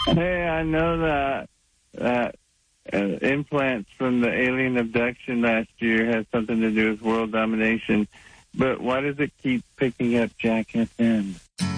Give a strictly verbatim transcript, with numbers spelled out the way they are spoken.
Hey, I know that that uh, implants from the alien abduction last year has something to do with world domination, but why does it keep picking up Jack F M?